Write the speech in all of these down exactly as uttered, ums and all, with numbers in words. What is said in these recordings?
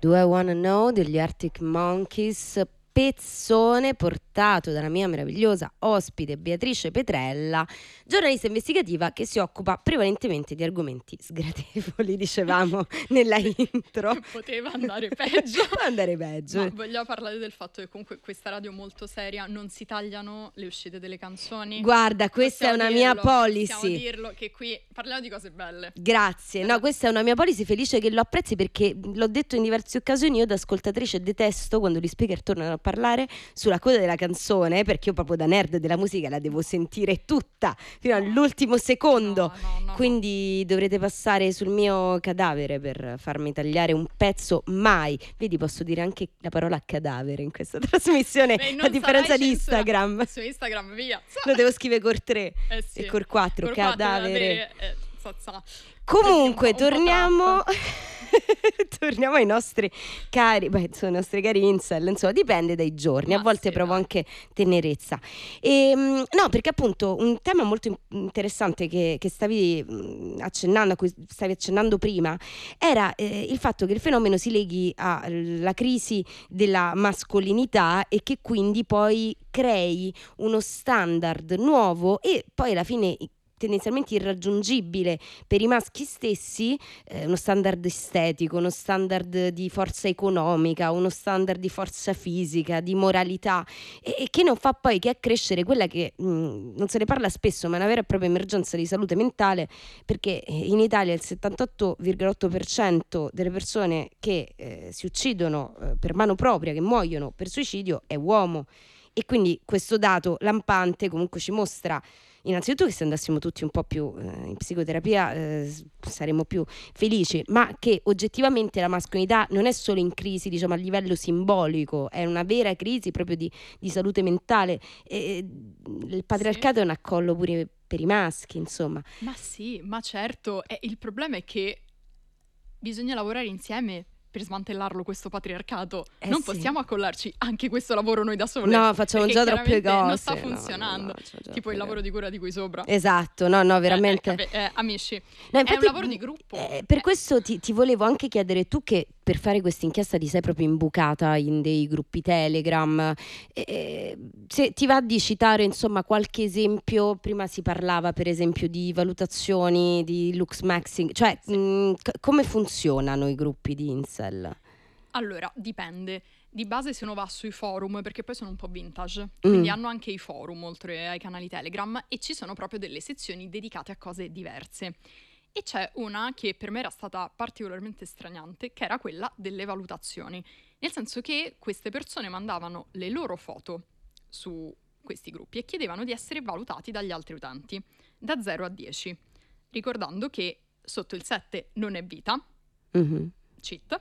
Do I Wanna Know degli Arctic Monkeys, pezzone portato dalla mia meravigliosa ospite Beatrice Petrella, giornalista investigativa che si occupa prevalentemente di argomenti sgradevoli, dicevamo nella intro. Poteva andare peggio. Può andare peggio. Ma vogliamo parlare del fatto che comunque questa radio molto seria non si tagliano le uscite delle canzoni. Guarda, questa Possiamo è una dirlo, mia policy. Possiamo dirlo che qui parliamo di cose belle. Grazie, no, questa è una mia policy, felice che lo apprezzi, perché l'ho detto in diverse occasioni, io da ascoltatrice detesto quando gli speaker tornano a parlare sulla coda della canzone, perché io proprio da nerd della musica la devo sentire tutta fino No. all'ultimo secondo. No, no, no, Quindi no. Dovrete passare sul mio cadavere per farmi tagliare un pezzo. Mai, vedi, posso dire anche la parola cadavere in questa trasmissione. Beh, a differenza di censura. Instagram, Su Instagram via. lo devo scrivere col tre eh sì. e col quattro, Col cadavere. quattro, eh, sa, sa. Comunque Un po' torniamo torniamo ai nostri cari, beh, insomma, i nostri cari incel, insomma, dipende dai giorni, Ma a volte sì, provo dai. anche tenerezza. E, mm, no, perché appunto un tema molto in- interessante che, che stavi mm, accennando, a cui stavi accennando prima, era eh, il fatto che il fenomeno si leghi alla crisi della mascolinità e che quindi poi crei uno standard nuovo e poi alla fine tendenzialmente irraggiungibile per i maschi stessi, eh, uno standard estetico, uno standard di forza economica, uno standard di forza fisica, di moralità, e, e che non fa poi che accrescere quella che mh, non se ne parla spesso, ma è una vera e propria emergenza di salute mentale, perché in Italia il settantotto virgola otto per cento delle persone che eh, si uccidono eh, per mano propria, che muoiono per suicidio, è uomo. E quindi questo dato lampante comunque ci mostra innanzitutto che se andassimo tutti un po' più eh, in psicoterapia eh, saremmo più felici, ma che oggettivamente la mascolinità non è solo in crisi, diciamo, a livello simbolico, è una vera crisi proprio di, di salute mentale. E, il patriarcato Sì. è un accollo pure per i maschi, insomma. Ma sì, ma certo, eh, il problema è che bisogna lavorare insieme per smantellarlo questo patriarcato. Eh non sì. possiamo accollarci anche questo lavoro noi da sole. No, facciamo perché già troppe chiaramente cose. non sta No, no, no, funzionando. no, facciamo già Tipo troppe il lavoro cose. di cura di cui sopra. Esatto, no, no, veramente. Eh, eh, capi- eh, amici, No, è infatti, un lavoro di gruppo. eh, per questo ti, ti volevo anche chiedere, tu che per fare questa inchiesta ti sei proprio imbucata in dei gruppi Telegram, eh, se ti va di citare insomma qualche esempio. Prima si parlava per esempio di valutazioni, di looks maxing, cioè Sì. mh, c- come funzionano i gruppi di incel? Allora, dipende. Di base se uno va sui forum, perché poi sono un po' vintage, quindi Mm. hanno anche i forum oltre ai canali Telegram e ci sono proprio delle sezioni dedicate a cose diverse. E c'è una che per me era stata particolarmente straniante, che era quella delle valutazioni. Nel senso che queste persone mandavano le loro foto su questi gruppi e chiedevano di essere valutati dagli altri utenti, da zero a dieci. Ricordando che sotto il sette non è vita, Mhm. cheat,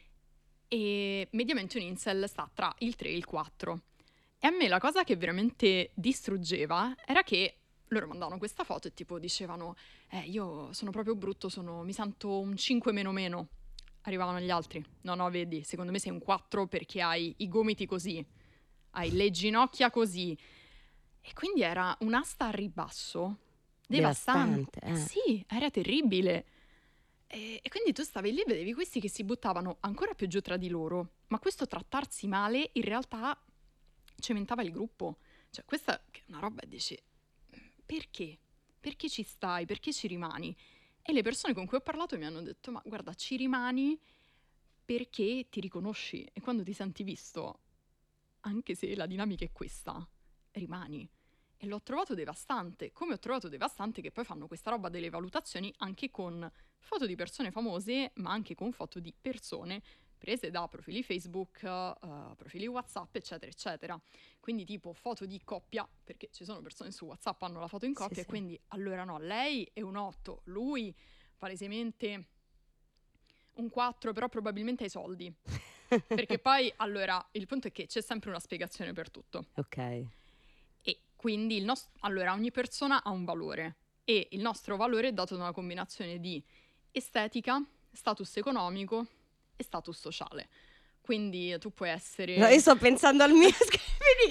e mediamente un incel sta tra il tre e il quattro. E a me la cosa che veramente distruggeva era che loro mandavano questa foto e tipo dicevano eh io sono proprio brutto, sono, mi sento un cinque meno meno. Arrivavano gli altri, no no vedi, secondo me sei un quattro perché hai i gomiti così, hai le ginocchia così. E quindi era un'asta a ribasso devastante. Devastante, eh. Sì, era terribile. E, e quindi tu stavi lì e vedevi questi che si buttavano ancora più giù tra di loro, ma questo trattarsi male in realtà cementava il gruppo. Cioè questa è una roba e dici perché? Perché ci stai? Perché ci rimani? E le persone con cui ho parlato mi hanno detto ma guarda, ci rimani perché ti riconosci e quando ti senti visto, anche se la dinamica è questa, rimani. E l'ho trovato devastante, come ho trovato devastante che poi fanno questa roba delle valutazioni anche con foto di persone famose, ma anche con foto di persone prese da profili Facebook, uh, profili WhatsApp, eccetera, eccetera. Quindi tipo foto di coppia, perché ci sono persone su WhatsApp hanno la foto in coppia, Sì, e sì. quindi allora no, lei è un otto, lui palesemente un quattro, però probabilmente ha i soldi. Perché poi, allora, il punto è che c'è sempre una spiegazione per tutto. Ok. E quindi il nostro, allora ogni persona ha un valore e il nostro valore è dato da una combinazione di estetica, status economico e status sociale. Quindi tu puoi essere... No, io sto pensando al mio